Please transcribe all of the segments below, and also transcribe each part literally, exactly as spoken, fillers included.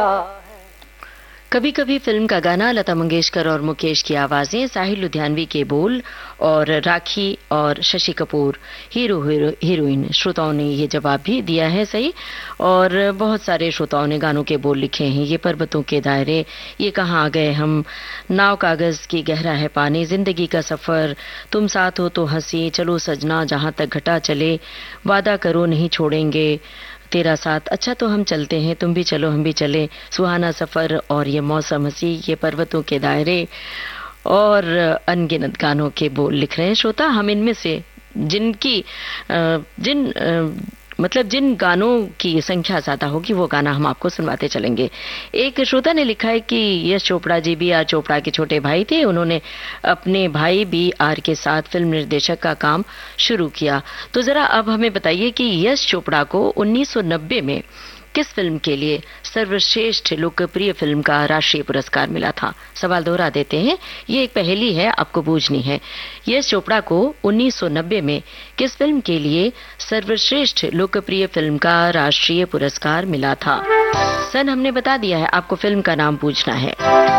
कभी कभी फिल्म का गाना, लता मंगेशकर और मुकेश की आवाजें, साहिल लुधियानवी के बोल और राखी और Shashi Kapoor hero hero heroine. श्रोताओं ने ये जवाब भी दिया है सही, और बहुत सारे श्रोताओं ने गानों के बोल लिखे हैं। ये पर्वतों के दायरे, ये कहाँ आ गए हम, नाव कागज की गहरा है पानी, जिंदगी का सफर, तुम साथ हो तो हंसी, चलो सजना जहां तक घटा चले, वादा करो नहीं छोड़ेंगे, तेरा साथ, अच्छा तो हम चलते हैं, तुम भी चलो हम भी चले, सुहाना सफर और ये मौसम हंसी, ये पर्वतों के दायरे और अनगिनत गानों के बोल लिख रहे हैं श्रोता। हम इनमें से जिनकी जिन मतलब जिन गानों की संख्या ज्यादा होगी वो गाना हम आपको सुनवाते चलेंगे। एक श्रोता ने लिखा है कि Yash Chopra G B are Chopra के छोटे भाई थे, उन्होंने अपने भाई बी आर के साथ फिल्म निर्देशक का काम शुरू किया। तो जरा अब हमें बताइए कि यश चोपड़ा को उन्नीस सौ नब्बे में किस फिल्म के लिए सर्वश्रेष्ठ लोकप्रिय फिल्म का राष्ट्रीय पुरस्कार मिला था। सवाल दोहरा देते हैं, ये एक पहेली है, आपको बूझनी है। यश चोपड़ा को उन्नीस सौ नब्बे में किस फिल्म के लिए सर्वश्रेष्ठ लोकप्रिय फिल्म का राष्ट्रीय पुरस्कार मिला था। सन हमने बता दिया है, आपको फिल्म का नाम पूछना है।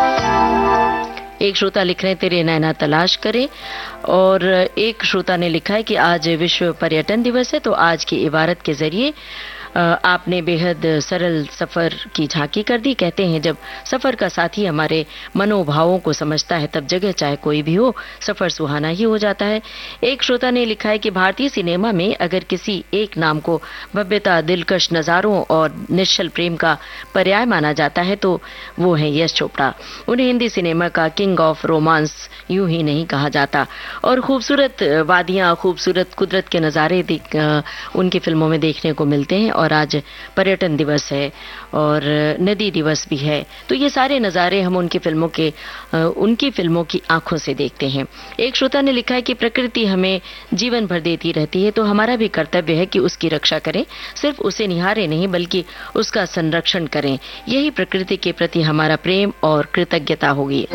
एक श्रोता लिख रहे हैं तेरे नैना तलाश करे, और एक श्रोता ने लिखा है कि आज विश्व पर्यटन दिवस है, तो आज की इबारत के जरिए आपने बेहद सरल सफर की झांकी कर दी। कहते हैं जब सफर का साथी हमारे मनोभावों को समझता है तब जगह चाहे कोई भी हो सफर सुहाना ही हो जाता है। एक श्रोता ने लिखा है कि भारतीय सिनेमा में अगर किसी एक नाम को भव्यता, दिलकश नजारों और निश्चल प्रेम का पर्याय माना जाता है तो वो है यश चोपड़ा। उन्हें हिंदी सिनेमा का किंग ऑफ रोमांस यूं ही नहीं कहा जाता, और खूबसूरत वादियां, खूबसूरत कुदरत के नज़ारे उनकी फिल्मों में देखने को मिलते हैं। और आज पर्यटन दिवस है और नदी दिवस भी है, तो ये सारे नज़ारे हम उनकी फिल्मों के उनकी फिल्मों की आंखों से देखते हैं। एक श्रोता ने लिखा है कि प्रकृति हमें जीवन भर देती रहती है, तो हमारा भी कर्तव्य है कि उसकी रक्षा करें, सिर्फ उसे निहारें नहीं बल्कि उसका संरक्षण करें। यही प्रकृति के प्रति हमारा प्रेम और कृतज्ञता होगी।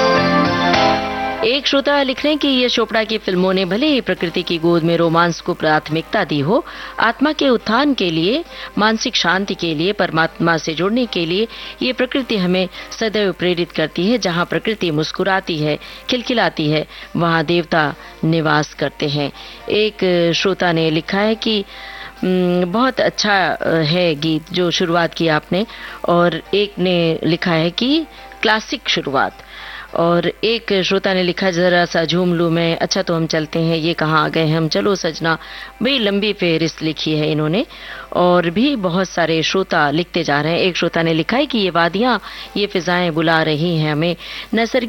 एक श्रोता लिख रहे हैं कि यश चोपड़ा की फिल्मों ने भले ही प्रकृति की गोद में रोमांस को प्राथमिकता दी हो, आत्मा के उत्थान के लिए, मानसिक शांति के लिए, परमात्मा से जुड़ने के लिए ये प्रकृति हमें सदैव प्रेरित करती है। जहाँ प्रकृति मुस्कुराती है, खिलखिलाती है, वहाँ देवता निवास करते हैं। एक श्रोता ने लिखा है कि बहुत अच्छा है गीत जो शुरुआत की आपने, और एक ने लिखा है कि क्लासिक शुरुआत, और एक श्रोता ने लिखा जरा सा झूम लूं मैं, अच्छा तो हम चलते हैं, ये कहाँ आ गए हम, चलो सजना। बड़ी लंबी फेहरिस्त लिखी है इन्होंने, और भी बहुत सारे श्रोता लिखते जा रहे हैं। एक श्रोता ने लिखा है कि ये वादियां, ये फिजाएं बुला रही हैं हमें, नैसर्गिक